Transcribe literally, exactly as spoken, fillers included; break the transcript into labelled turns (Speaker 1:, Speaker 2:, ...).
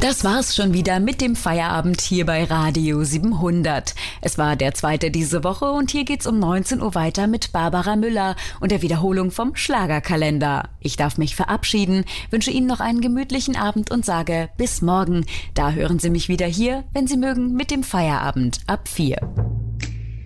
Speaker 1: Das war's schon wieder mit dem Feierabend hier bei Radio siebenhundert. Es war der zweite diese Woche und hier geht's um neunzehn Uhr weiter mit Barbara Müller und der Wiederholung vom Schlagerkalender. Ich darf mich verabschieden, wünsche Ihnen noch einen gemütlichen Abend und sage bis morgen. Da hören Sie mich wieder hier, wenn Sie mögen, mit dem Feierabend ab vier.